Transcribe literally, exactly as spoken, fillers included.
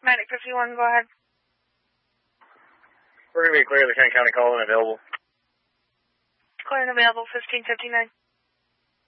Medic fifty-one, go ahead. We're going to be clear the Kent County call and available. Clear and available, fifteen fifty-nine.